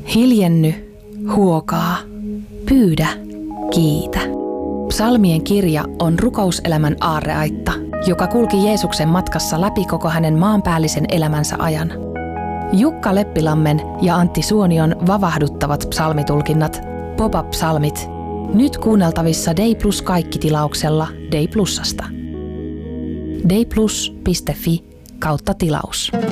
Hiljenny, huokaa, pyydä, kiitä. Psalmien kirja on rukouselämän aarreaitta, joka kulki Jeesuksen matkassa läpi koko hänen maanpäällisen elämänsä ajan. Jukka Leppilammen ja Antti Suonion vavahduttavat psalmitulkinnat, Pop-up-psalmit, nyt kuunneltavissa Day Plus kaikki-tilauksella Day Plusasta. dayplus.fi/tilaus.